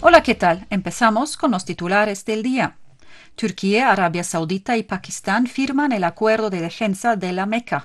Hola, ¿qué tal? Empezamos con los titulares del día. Turquía, Arabia Saudita y Pakistán firman el acuerdo de defensa de la Meca.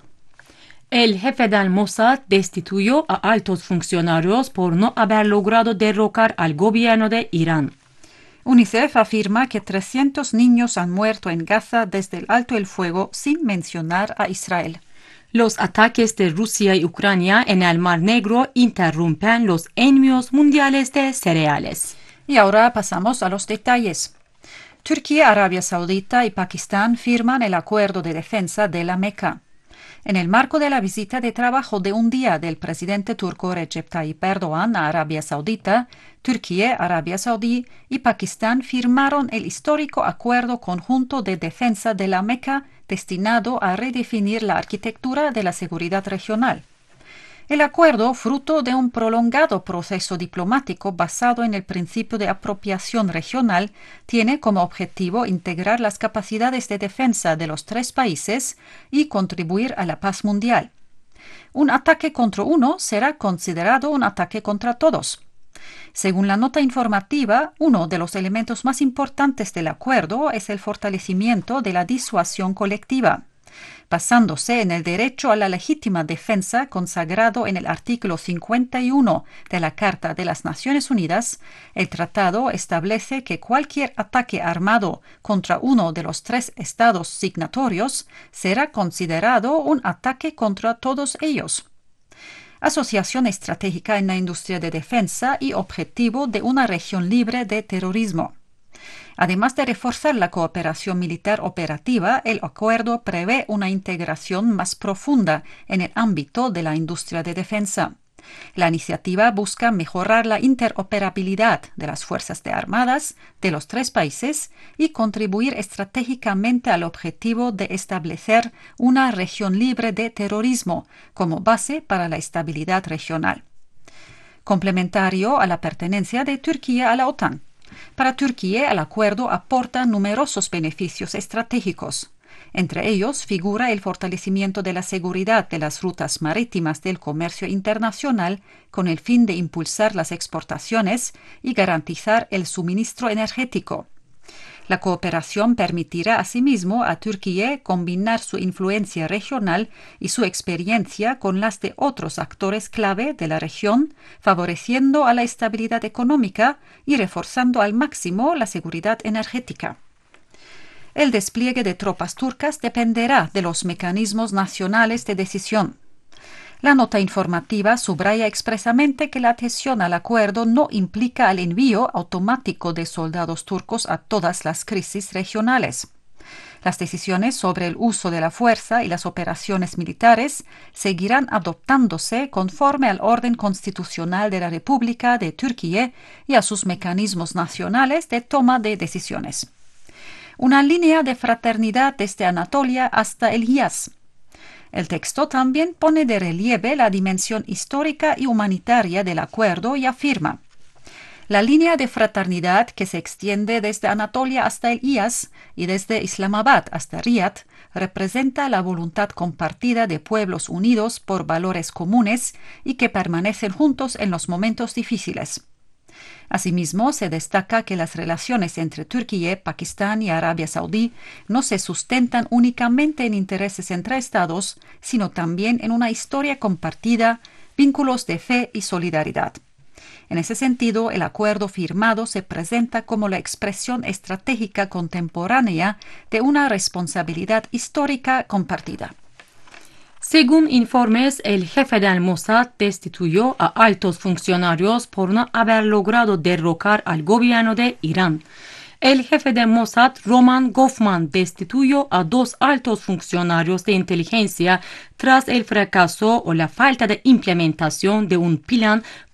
El jefe del Mossad destituyó a altos funcionarios por no haber logrado derrocar al gobierno de Irán. UNICEF afirma que 300 niños han muerto en Gaza desde el alto el fuego sin mencionar a Israel. Los ataques de Rusia y Ucrania en el Mar Negro interrumpen los envíos mundiales de cereales. Y ahora pasamos a los detalles. Turquía, Arabia Saudita y Pakistán firman el acuerdo de defensa de la Meca. En el marco de la visita de trabajo de un día del presidente turco Recep Tayyip Erdoğan a Arabia Saudita, Turquía, Arabia Saudí y Pakistán firmaron el histórico Acuerdo Conjunto de Defensa de la Meca destinado a redefinir la arquitectura de la seguridad regional. El acuerdo, fruto de un prolongado proceso diplomático basado en el principio de apropiación regional, tiene como objetivo integrar las capacidades de defensa de los tres países y contribuir a la paz mundial. Un ataque contra uno será considerado un ataque contra todos. Según la nota informativa, uno de los elementos más importantes del acuerdo es el fortalecimiento de la disuasión colectiva. Basándose en el derecho a la legítima defensa consagrado en el artículo 51 de la Carta de las Naciones Unidas, el tratado establece que cualquier ataque armado contra uno de los tres estados signatorios será considerado un ataque contra todos ellos. Asociación estratégica en la industria de defensa y objetivo de una región libre de terrorismo. Además de reforzar la cooperación militar operativa, el acuerdo prevé una integración más profunda en el ámbito de la industria de defensa. La iniciativa busca mejorar la interoperabilidad de las Fuerzas Armadas de los tres países y contribuir estratégicamente al objetivo de establecer una región libre de terrorismo como base para la estabilidad regional. Complementario a la pertenencia de Turquía a la OTAN. Para Turquía, el acuerdo aporta numerosos beneficios estratégicos. Entre ellos figura el fortalecimiento de la seguridad de las rutas marítimas del comercio internacional con el fin de impulsar las exportaciones y garantizar el suministro energético. La cooperación permitirá asimismo a Turquía combinar su influencia regional y su experiencia con las de otros actores clave de la región, favoreciendo a la estabilidad económica y reforzando al máximo la seguridad energética. El despliegue de tropas turcas dependerá de los mecanismos nacionales de decisión. La nota informativa subraya expresamente que la adhesión al acuerdo no implica el envío automático de soldados turcos a todas las crisis regionales. Las decisiones sobre el uso de la fuerza y las operaciones militares seguirán adoptándose conforme al orden constitucional de la República de Turquía y a sus mecanismos nacionales de toma de decisiones. Una línea de fraternidad desde Anatolia hasta el Hiyaz. El texto también pone de relieve la dimensión histórica y humanitaria del acuerdo y afirma: la línea de fraternidad que se extiende desde Anatolia hasta el Hiyaz y desde Islamabad hasta Riad representa la voluntad compartida de pueblos unidos por valores comunes y que permanecen juntos en los momentos difíciles. Asimismo, se destaca que las relaciones entre Turquía, Pakistán y Arabia Saudí no se sustentan únicamente en intereses entre estados, sino también en una historia compartida, vínculos de fe y solidaridad. En ese sentido, el acuerdo firmado se presenta como la expresión estratégica contemporánea de una responsabilidad histórica compartida. Según informes, el jefe del Mossad destituyó a altos funcionarios por no haber logrado derrocar al gobierno de Irán. El jefe del Mossad, Roman Goffman, destituyó a 2 altos funcionarios de inteligencia tras el fracaso o la falta de implementación de un plan